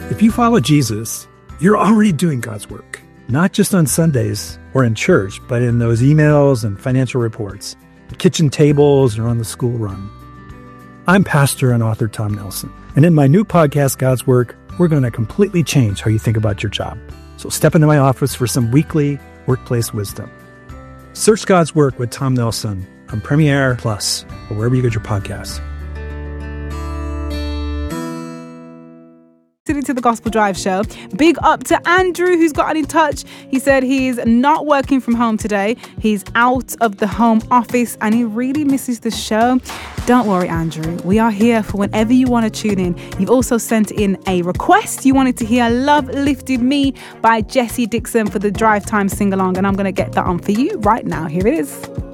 If you follow Jesus, you're already doing God's work, not just on Sundays or in church, but in those emails and financial reports, the kitchen tables, or on the school run. I'm pastor and author Tom Nelson, and in my new podcast, God's Work, we're going to completely change how you think about your job. So step into my office for some weekly workplace wisdom. Search God's Work with Tom Nelson on Premiere Plus or wherever you get your podcasts. To the Gospel Drive show. Big up to Andrew, who's gotten in touch. He said he's not working from home today. He's out of the home office and he really misses the show. Don't worry, Andrew. We are here for whenever you want to tune in. You've also sent in a request. You wanted to hear Love Lifted Me by Jessie Dixon for the Drive Time sing-along, and I'm going to get that on for you right now. Here it is.